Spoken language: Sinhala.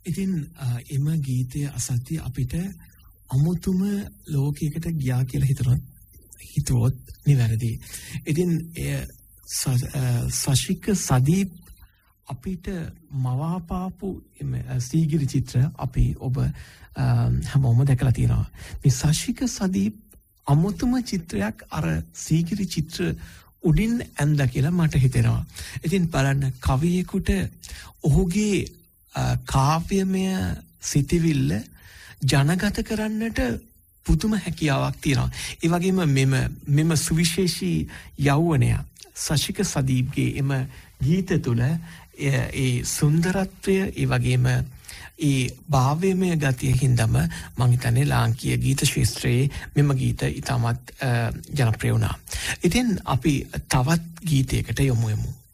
ඉතින් එම ගීතය අසද්දී අපිට අමුතුම ලෝකයකට ගියා කියලා හිතුවොත් නිවැරදි. ඉතින් සශික සදීප් අපිට මවාපාපු සීගිරි චිත්‍ර අපි ඔබ හැමෝම දැකලා තියෙනවා. මේ සශික සදීප් අමුතුම චිත්‍රයක් අර සීගිරි චිත්‍ර උඩින් ඇන්දා කියලා මට හිතෙනවා. ඉතින් බලන්න කවියෙකුට ඔහුගේ කාව්‍යමය සිතිවිල්ල ජනගත කරන්නට පුදුම හැකියාවක් තියෙනවා. ඒ වගේම මෙම සුවිශේෂී යෞවනය සශික සදීප්ගේ එම ගීත තුළ ඒ සුන්දරත්වය ඒ වගේම ඒ භාව්‍යමය ගතිය හින්දම මං හිතන්නේ ලාංකීය ගීත ශාස්ත්‍රයේ මෙම ගීත ඉතාමත් ජනප්‍රිය වුණා. ඉතින් අපි තවත් ගීතයකට යමු.